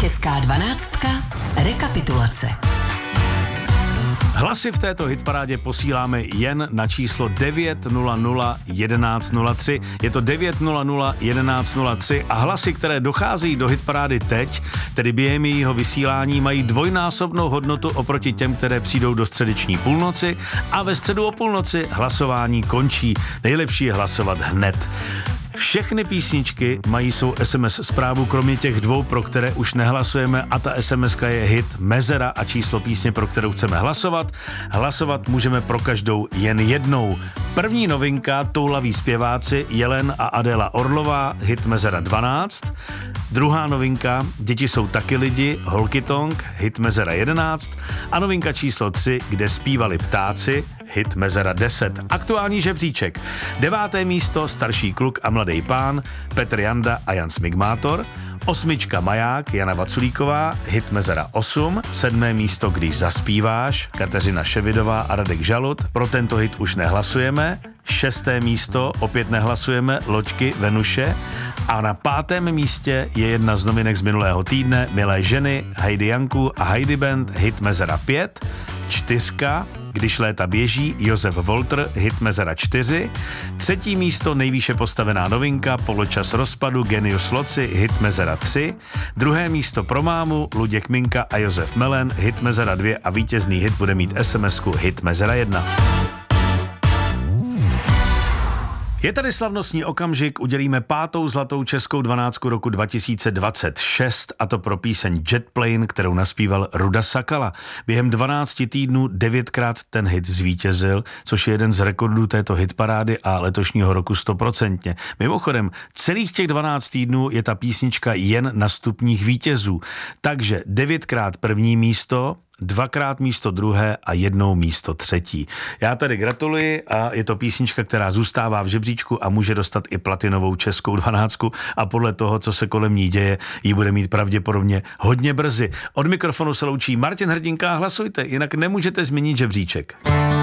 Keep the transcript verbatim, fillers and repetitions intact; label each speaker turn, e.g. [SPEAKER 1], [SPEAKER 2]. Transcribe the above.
[SPEAKER 1] Česká dvanáctka. Rekapitulace.
[SPEAKER 2] Hlasy v této hitparádě posíláme jen na číslo devět nula nula jedenáct nula tři. Je to devět nula nula jedenáct nula tři a hlasy, které docházejí do hitparády teď, tedy během jejího vysílání, mají dvojnásobnou hodnotu oproti těm, které přijdou do středeční půlnoci a ve středu o půlnoci hlasování končí. Nejlepší je hlasovat hned. Všechny písničky mají svou es em es zprávu, kromě těch dvou, pro které už nehlasujeme, a ta es em eska je hit Mezera a číslo písně, pro kterou chceme hlasovat. Hlasovat můžeme pro každou jen jednou. První novinka, Toulaví zpěváci, Jelen a Adéla Orlová, hit Mezera dvanáct. Druhá novinka, Děti jsou taky lidi, Holkytong, hit Mezera jedenáct. A novinka číslo tři, Kde zpívali ptáci, hit Mezera deset. Aktuální žebříček. Deváté místo, Starší kluk a mladý pán, Petr Janda a Jan Smigmátor. Osmička Maják, Jana Vaculíková, hit Mezera osm. Sedmé místo Když zaspíváš, Kateřina Ševidová a Radek Žalud. Pro tento hit už nehlasujeme. Šesté místo, opět nehlasujeme, Loďky, Venuše. A na pátém místě je jedna z novinek z minulého týdne, Milé ženy, Heidi Janku a Heidi Band, hit Mezera pět. Čtyřka, Když léta běží, Josef Volter, hit Mezera čtyři. Třetí místo, nejvýše postavená novinka, Poločas rozpadu, Genius Loci, hit Mezera tři. Druhé místo pro mámu, Luděk Minka a Josef Melen, hit Mezera dvě a vítězný hit bude mít es em esku hit Mezera jedna. Je tady slavnostní okamžik, udělíme pátou zlatou českou dvanáctku roku dva tisíce dvacet šest, a to pro píseň Jet Plane, kterou naspíval Ruda Sakala. Během dvanácti týdnů devětkrát ten hit zvítězil, což je jeden z rekordů této hitparády a letošního roku stoprocentně. Mimochodem, celých těch dvanáct týdnů je ta písnička jen na stupních vítězů. Takže devětkrát první místo, dvakrát místo druhé a jednou místo třetí. Já tady gratuluji a je to písnička, která zůstává v žebříčku a může dostat i platinovou českou dvanáctku a podle toho, co se kolem ní děje, ji bude mít pravděpodobně hodně brzy. Od mikrofonu se loučí Martin Hrdinka, hlasujte, jinak nemůžete změnit žebříček.